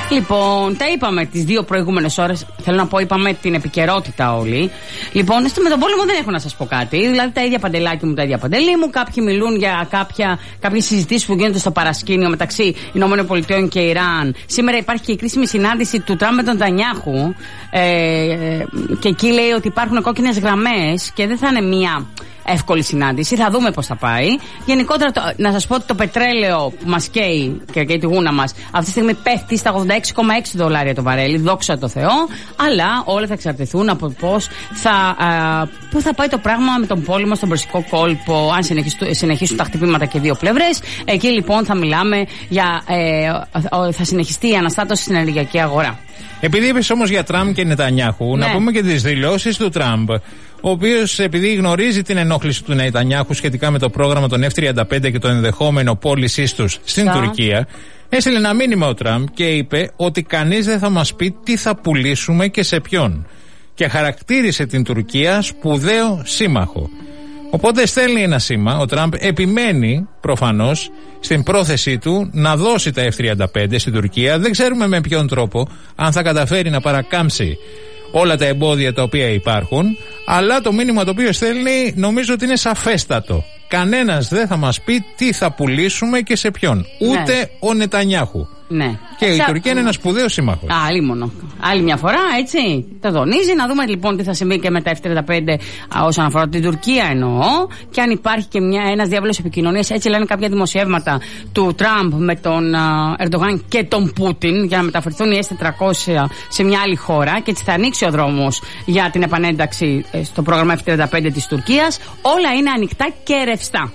Λοιπόν, τα είπαμε τις 2 προηγούμενες ώρες. Θέλω να πω, είπαμε την επικαιρότητα όλοι. Λοιπόν, με τον πόλεμο δεν έχω να σας πω κάτι. Δηλαδή, τα ίδια παντελάκι μου, τα ίδια παντελή μου. Κάποιοι μιλούν για κάποιες συζητήσεις που γίνονται στο παρασκήνιο μεταξύ ΗΠΑ και Ιράν. Σήμερα υπάρχει και η κρίσιμη συνάντηση του Τραμπ με τον Νετανιάχου. Και εκεί λέει ότι υπάρχουν κόκκινες γραμμές και δεν θα είναι μία εύκολη συνάντηση. Θα δούμε πώς θα πάει. Γενικότερα, να σας πω ότι το πετρέλαιο που μας καίει και τη γούνα μας αυτή τη στιγμή πέφτει στα $86,6 το βαρέλι, δόξα τω Θεώ. Αλλά όλα θα εξαρτηθούν από πού θα πάει το πράγμα με τον πόλεμο στον Περσικό κόλπο, αν συνεχίσουν τα χτυπήματα και 2 πλευρές. Εκεί λοιπόν θα μιλάμε για. Θα συνεχιστεί η αναστάτωση στην ενεργειακή αγορά. Επειδή είπες όμως για Τραμπ και Νετανιάχου, να πούμε και τις δηλώσεις του Τραμπ, ο οποίος, επειδή γνωρίζει την ενόχληση του Νετανιάχου σχετικά με το πρόγραμμα των F-35 και το ενδεχόμενο πώλησής τους στην Τουρκία, έστειλε ένα μήνυμα ο Τραμπ και είπε ότι κανείς δεν θα μας πει τι θα πουλήσουμε και σε ποιον. Και χαρακτήρισε την Τουρκία σπουδαίο σύμμαχο. Οπότε στέλνει ένα σήμα, ο Τραμπ επιμένει προφανώς στην πρόθεσή του να δώσει τα F-35 στην Τουρκία. Δεν ξέρουμε με ποιον τρόπο, αν θα καταφέρει να παρακάμψει όλα τα εμπόδια τα οποία υπάρχουν, αλλά το μήνυμα το οποίο στέλνει νομίζω ότι είναι σαφέστατο. Κανένας δεν θα μας πει τι θα πουλήσουμε και σε ποιον. Ούτε ο Νετανιάχου. Ναι. Και η Τουρκία είναι ένα σπουδαίο σύμμαχος. Άλλη μια φορά, έτσι. Το τονίζει. Να δούμε λοιπόν τι θα συμβεί και με τα F-35 όσον αφορά την Τουρκία, εννοώ. Και αν υπάρχει και ένας διάβολος επικοινωνίας. Έτσι λένε κάποια δημοσιεύματα του Τραμπ με τον Ερντογάν και τον Πούτιν για να μεταφερθούν οι S-400 σε μια άλλη χώρα. Και έτσι θα ανοίξει ο δρόμος για την επανένταξη στο πρόγραμμα F-35 της Τουρκίας. Όλα είναι ανοιχτά και ρευστά.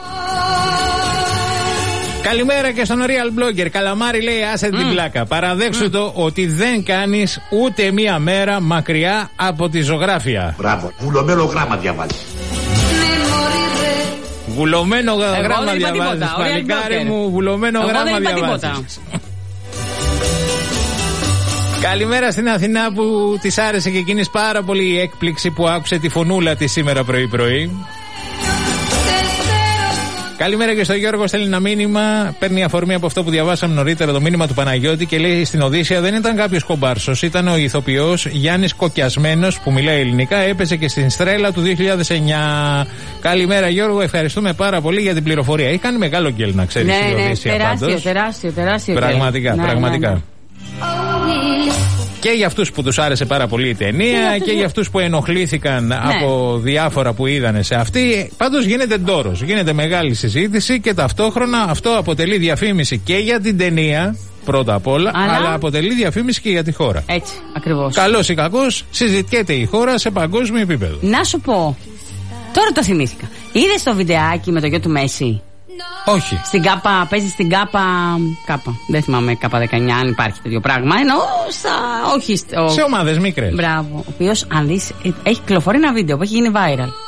Καλημέρα και στον Real Blogger. Καλαμάρι λέει: άσε την πλάκα. Παραδέξου το ότι δεν κάνεις ούτε μία μέρα μακριά από τη ζωγράφια. Μπράβο. Βουλωμένο γράμμα διαβάζεις. Βουλωμένο γράμμα διαβάζεις. Παλικάρι μου, βουλωμένο γράμμα διαβάζεις. Καλημέρα στην Αθηνά που της άρεσε και εκείνης πάρα πολύ η έκπληξη που άκουσε τη φωνούλα της σήμερα πρωί-πρωί. Καλημέρα και στο Γιώργο, στέλνει ένα μήνυμα. Παίρνει αφορμή από αυτό που διαβάσαμε νωρίτερα, το μήνυμα του Παναγιώτη, και λέει: στην Οδύσσεια δεν ήταν κάποιος κομπάρσος, ήταν ο ηθοποιός Γιάννης Κοκιασμένος που μιλάει ελληνικά, έπαιζε και στην Στρέλα του 2009. Καλημέρα Γιώργο, ευχαριστούμε πάρα πολύ για την πληροφορία. Έχει κάνει μεγάλο γκέλ, να ξέρεις, η Οδύσσεια. Τεράστιο. Πραγματικά. Και για αυτούς που τους άρεσε πάρα πολύ η ταινία και για αυτούς που ενοχλήθηκαν από διάφορα που είδανε σε αυτή. Πάντως γίνεται ντόρος, γίνεται μεγάλη συζήτηση και ταυτόχρονα αυτό αποτελεί διαφήμιση και για την ταινία πρώτα απ' όλα, αλλά αποτελεί διαφήμιση και για τη χώρα. Έτσι, ακριβώς. Καλός ή κακός, συζητιέται η χώρα σε παγκόσμιο επίπεδο. Να σου πω, τώρα το θυμήθηκα. Είδες το βιντεάκι με το γιο του Μέση? Όχι. Στην ΚΑΠΑ, παίζει στην ΚΑΠΑ. Δεν θυμάμαι, ΚΑΠΑ 19, αν υπάρχει τέτοιο πράγμα. Εννοώ όχι. Σε ομάδες μικρές. Μπράβο. Ο οποίος, αν δεις, έχει κυκλοφορεί ένα βίντεο που έχει γίνει viral.